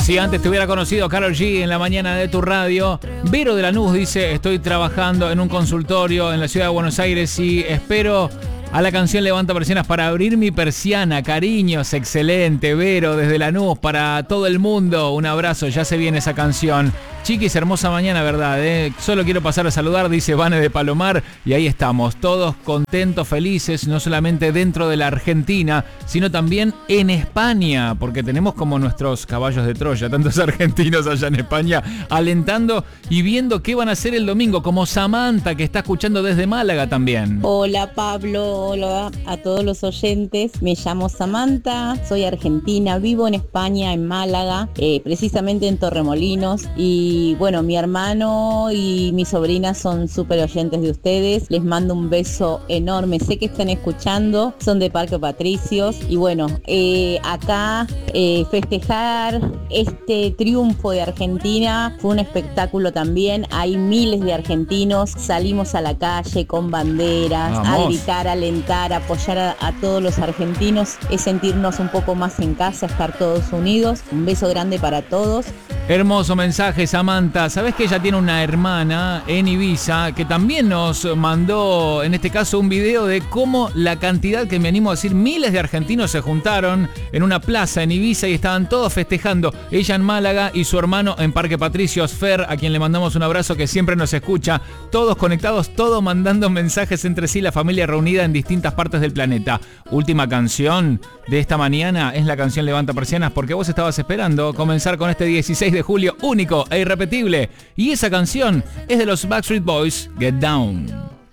Si antes te hubiera conocido Karol G en la mañana de tu radio. Vero de Lanús dice: estoy trabajando en un consultorio en la ciudad de Buenos Aires y espero a la canción Levanta Persianas para abrir mi persiana. Cariños, excelente, Vero, desde Lanús, para todo el mundo. Un abrazo, ya se viene esa canción. Chiquis, hermosa mañana, ¿verdad? Solo quiero pasar a saludar, dice Vane de Palomar. Y ahí estamos, todos contentos, felices, no solamente dentro de la Argentina, sino también en España, porque tenemos como nuestros caballos de Troya, tantos argentinos allá en España, alentando y viendo qué van a hacer el domingo, como Samantha, que está escuchando desde Málaga también. Hola Pablo, hola a todos los oyentes. Me llamo Samantha, soy argentina, vivo en España, en Málaga, precisamente en Torremolinos. Y bueno, mi hermano y mi sobrina son súper oyentes de ustedes. Les mando un beso enorme. Sé que están escuchando, son de Parque Patricios. Y bueno, acá festejar este triunfo de Argentina fue un espectáculo también. Hay miles de argentinos. Salimos a la calle con banderas, a gritar, a alentar, a apoyar a todos los argentinos. Es sentirnos un poco más en casa, estar todos unidos. Un beso grande para todos. Hermoso mensaje, Samantha. Sabés que ella tiene una hermana en Ibiza que también nos mandó, en este caso, un video de cómo la cantidad, que me animo a decir, miles de argentinos se juntaron en una plaza en Ibiza y estaban todos festejando. Ella en Málaga y su hermano en Parque Patricios, Fer, a quien le mandamos un abrazo, que siempre nos escucha. Todos conectados, todos mandando mensajes entre sí, la familia reunida en distintas partes del planeta. Última canción de esta mañana es la canción Levanta Persianas, porque vos estabas esperando comenzar con este 16 de julio único e irrepetible. Y esa canción es de los Backstreet Boys, Get Down.